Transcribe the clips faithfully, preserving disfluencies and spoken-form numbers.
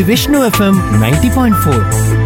Vishnu FM ninety point four.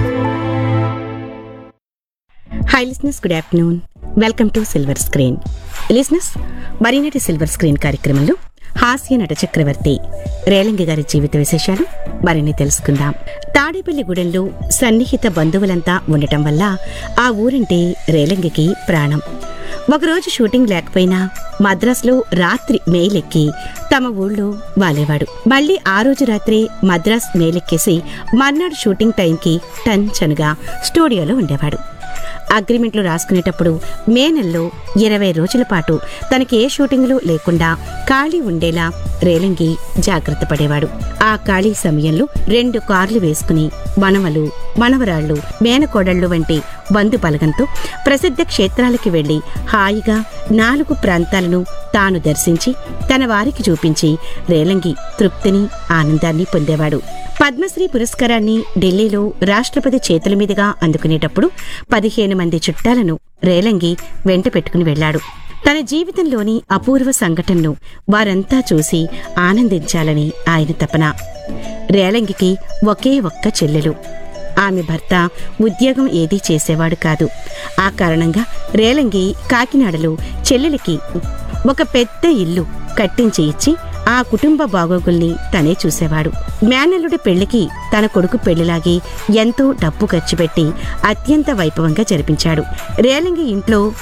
Hi listeners, good afternoon. Welcome to silver screen. Listeners, మరీనాటి silver screen కార్యక్రమంలో హాస్య నట చక్రవర్తి రేలంగి గారి జీవిత విశేషాలు మరిన్ని తెలుసుకుందాం. తాడేపల్లిగూడెంలో సన్నిహిత బంధువులంతా ఉండటం వల్ల ఆ ఊరంటే రేలంగికి ప్రాణం. ఒకరోజు షూటింగ్ లేకపోయినా మద్రాసులో రాత్రి మేలెక్కి తమ ఊళ్ళో వాలేవాడు. మళ్లీ ఆ రోజు రాత్రి మద్రాస్ మేలెక్కేసి మర్నాడు షూటింగ్ టైంకి టంచనుగా స్టూడియోలో ఉండేవాడు. అగ్రిమెంట్లు రాసుకునేటప్పుడు మే నెలలో ఇరవై రోజుల పాటు తనకి ఏ షూటింగ్లు లేకుండా ఖాళీ ఉండేలా రేలంగి జాగ్రత్త పడేవాడు. ఆ ఖాళీ సమయంలో రెండు కార్లు వేసుకుని మనవలు, మనవరాళ్లు, మేనకోడళ్లు వంటి బంధు బలగంతో ప్రసిద్ధ క్షేత్రాలకి వెళ్లి హాయిగా నాలుగు ప్రాంతాలను తాను దర్శించి తన వారికి చూపించి రేలంగి తృప్తిని, ఆనందాన్ని పొందేవాడు. పద్మశ్రీ పురస్కారాన్ని ఢిల్లీలో రాష్ట్రపతి చేతుల మీదుగా అందుకునేటప్పుడు పదిహేను మంది చుట్టాలను రేలంగి వెంట పెట్టుకుని వెళ్లాడు. తన జీవితంలోని అపూర్వ సంఘటనను వారంతా చూసి ఆనందించాలని ఆయన తపన. రేలంగికి ఒకే ఒక్క చెల్లెలు. ఆమె భర్త ఉద్యోగం ఏదీ చేసేవాడు కాదు. ఆ కారణంగా రేలంగి కాకినాడలో చెల్లెలికి ఒక పెద్ద ఇల్లు కట్టించి ఇచ్చి ఆ కుటుంబ బాగోగుల్ని తనే చూసేవాడు. మేనల్లుడి పెళ్లికి తన కొడుకు పెళ్లిలాగి ఎంతో డబ్బు ఖర్చు పెట్టి అత్యంత వైభవంగా జరిపించాడు. రేలంగి ఇంట్లో